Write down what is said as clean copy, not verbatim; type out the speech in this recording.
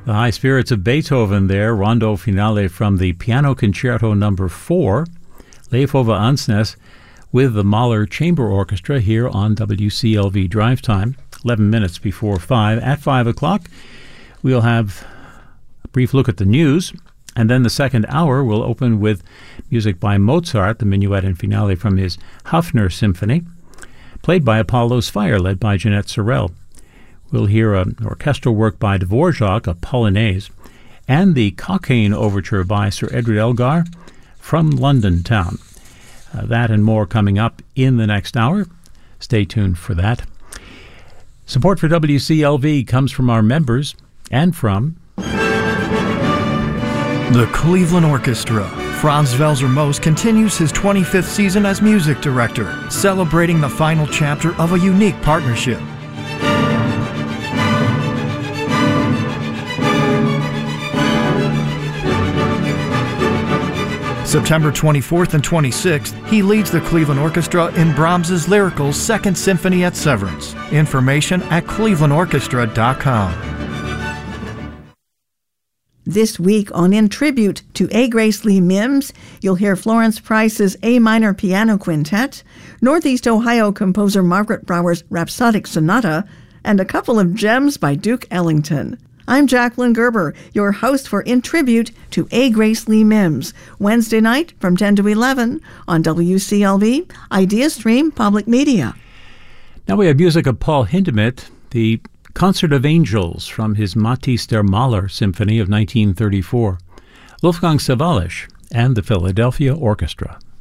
The High Spirits of Beethoven there, Rondo Finale from the Piano Concerto No. 4, Leifova Ansnes with the Mahler Chamber Orchestra here on WCLV Drive Time, 11 minutes before 5. At 5 o'clock, we'll have a brief look at the news, and then the second hour will open with music by Mozart, the Minuet and Finale from his Hafner Symphony, played by Apollo's Fire, led by Jeanette Sorel. We'll hear an orchestral work by Dvorak, a Polonaise, and the Cockaigne Overture by Sir Edward Elgar from London Town. That and more coming up in the next hour. Stay tuned for that. Support for WCLV comes from our members and from the Cleveland Orchestra. Franz Welser-Moos continues his 25th season as music director, celebrating the final chapter of a unique partnership. September 24th and 26th, he leads the Cleveland Orchestra in Brahms's Lyrical's Second Symphony at Severance. Information at clevelandorchestra.com. This week on In Tribute to A. Grace Lee Mims, you'll hear Florence Price's A Minor Piano Quintet, Northeast Ohio composer Margaret Brower's Rhapsodic Sonata, and a couple of gems by Duke Ellington. I'm Jacqueline Gerber, your host for In Tribute to A. Grace Lee Mims, Wednesday night from 10 to 11 on WCLV, IdeaStream Public Media. Now we have music of Paul Hindemith, the Concert of Angels from his Matthäus der Maler Symphony of 1934, Wolfgang Sawallisch, and the Philadelphia Orchestra.